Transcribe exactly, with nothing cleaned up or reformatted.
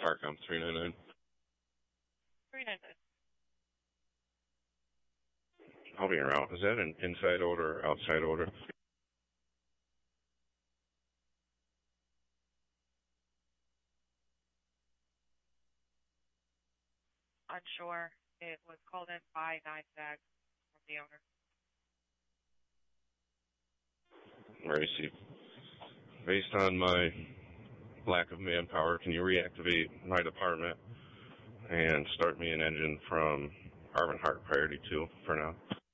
Parcom three nine nine. three nine nine. I'll be around. Is that an inside odor or outside odor? Unsure. It was called in by nine Zag from the owner. Racy. Based on my lack of manpower, can you reactivate my department and start me an engine from Arvin Hart Priority two for now?